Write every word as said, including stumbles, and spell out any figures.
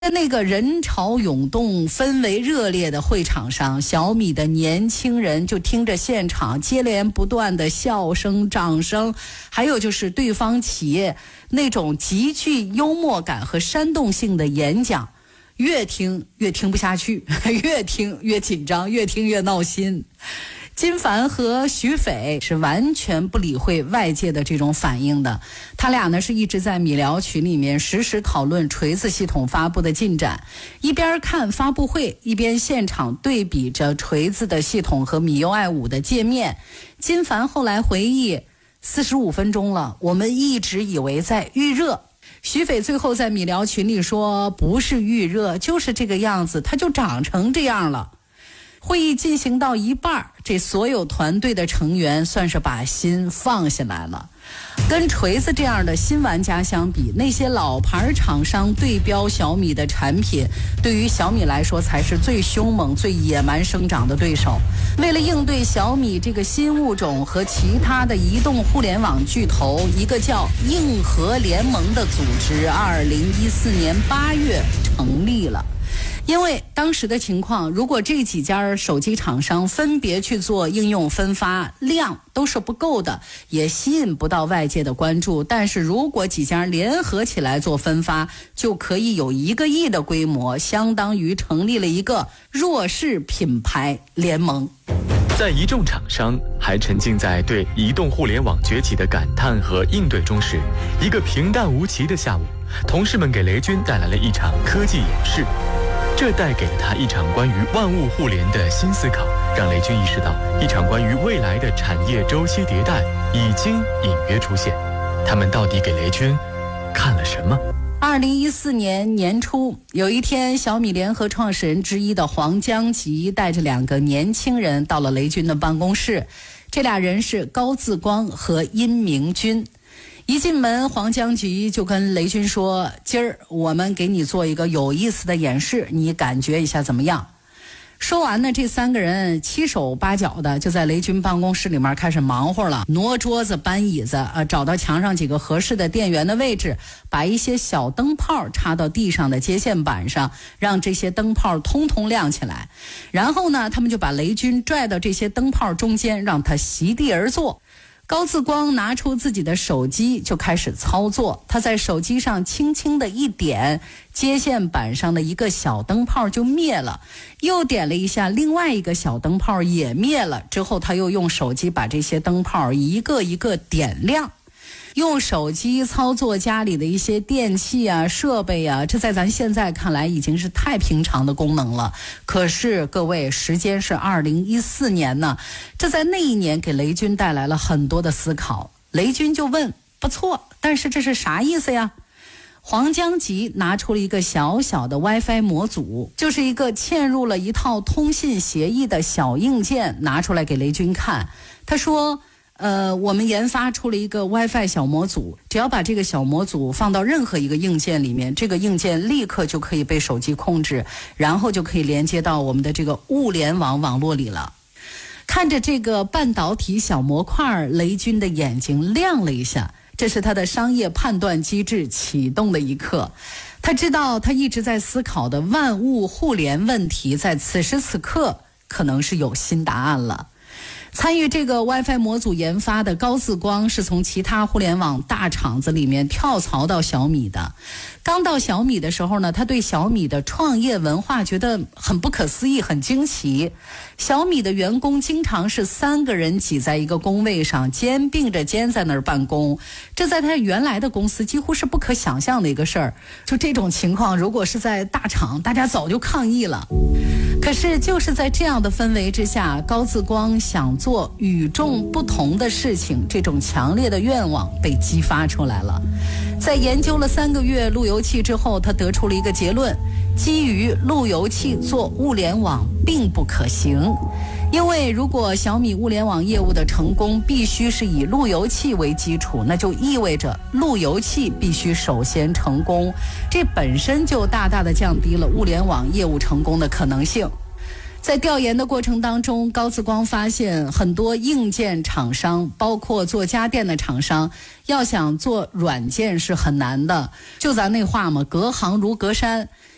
那个人潮涌动、氛围热烈的会场上，小米的年轻人就听着现场接连不断的笑声、掌声，还有就是对方企业那种极具幽默感和煽动性的演讲，越听越听不下去，越听越紧张，越听越闹心。金凡和徐斐是完全不理会外界的这种反应的，他俩呢是一直在米聊群里面实时讨论锤子系统发布的进展，一边看发布会，一边现场对比着锤子的系统和米 U I 五的界面。金凡后来回忆，四十五分钟了，我们一直以为在预热。徐斐最后在米聊群里说，不是预热，就是这个样子，它就长成这样了。会议进行到一半，这所有团队的成员算是把心放下来了。跟锤子这样的新玩家相比，那些老牌厂商对标小米的产品，对于小米来说才是最凶猛、最野蛮生长的对手。为了应对小米这个新物种和其他的移动互联网巨头，一个叫硬核联盟的组织，二零一四年八月成立了。因为当时的情况，如果这几家手机厂商分别去做应用分发，量都是不够的，也吸引不到外界的关注。但是如果几家联合起来做分发，就可以有一个亿的规模，相当于成立了一个弱势品牌联盟。 在一众厂商还沉浸在对移动互联网崛起的感叹和应对中时，一个平淡无奇的下午，同事们给雷军带来了一场科技演示。这带给了他一场关于万物互联的新思考，让雷军意识到一场关于未来的产业周期迭代已经隐约出现。他们到底给雷军看了什么？ 二零一四年年初，有一天，小米联合创始人之一的黄江吉带着两个年轻人到了雷军的办公室。这俩人是高自光和殷明军。一进门，黄江吉就跟雷军说，今儿我们给你做一个有意思的演示，你感觉一下怎么样？说完呢，这三个人七手八脚的就在雷军办公室里面开始忙活了，挪桌子搬椅子，呃，找到墙上几个合适的电源的位置，把一些小灯泡插到地上的接线板上，让这些灯泡通通亮起来。然后呢，他们就把雷军拽到这些灯泡中间，让他席地而坐。高自光拿出自己的手机就开始操作，他在手机上轻轻的一点，接线板上的一个小灯泡就灭了，又点了一下，另外一个小灯泡也灭了，之后他又用手机把这些灯泡一个一个点亮。用手机操作家里的一些电器啊、设备啊，这在咱现在看来已经是太平常的功能了。可是各位，时间是二零一四年呢，这在那一年给雷军带来了很多的思考。雷军就问，不错，但是这是啥意思呀？黄江吉拿出了一个小小的 WiFi 模组，就是一个嵌入了一套通信协议的小硬件，拿出来给雷军看。他说，呃，我们研发出了一个 WiFi 小模组，只要把这个小模组放到任何一个硬件里面，这个硬件立刻就可以被手机控制，然后就可以连接到我们的这个物联网网络里了。看着这个半导体小模块，雷军的眼睛亮了一下，这是他的商业判断机制启动的一刻。他知道他一直在思考的万物互联问题，在此时此刻可能是有新答案了。参与这个 WiFi 模组研发的高自光是从其他互联网大厂子里面跳槽到小米的。刚到小米的时候呢，他对小米的创业文化觉得很不可思议，很惊奇。小米的员工经常是三个人挤在一个工位上，肩并着肩在那儿办公，这在他原来的公司几乎是不可想象的一个事儿。就这种情况，如果是在大厂，大家早就抗议了。可是就是在这样的氛围之下，高自光想做与众不同的事情，这种强烈的愿望被激发出来了。在研究了三个月路由器之后，他得出了一个结论，基于路由器做物联网并不可行。因为如果小米物联网业务的成功必须是以路由器为基础，那就意味着路由器必须首先成功，这本身就大大的降低了物联网业务成功的可能性。在调研的过程当中，高自光发现很多硬件厂商，包括做家电的厂商，要想做软件是很难的。就咱那话嘛，隔行如隔山。